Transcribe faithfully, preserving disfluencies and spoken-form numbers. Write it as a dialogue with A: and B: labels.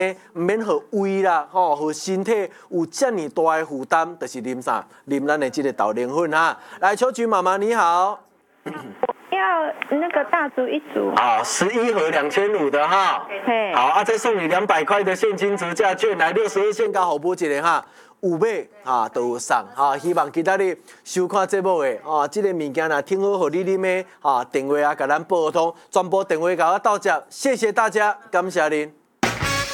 A: 唔免互胃啦，吼，互身体有遮尔大的负担，就是啉啥？啉咱的这个豆奶粉哈。来，秋菊妈妈你好。
B: 要那个大竹一组
A: 啊，十一盒两千五的哈。
B: 嘿。
A: 好啊，再送你两百块的现金折价券，来六十二线加好波一个哈。有买啊都有送哈，希望其他你收看节目的啊，这个物件呐，听好，互你啉的啊电话啊，甲咱拨通，全部电话甲我到这，谢谢大家，感谢您。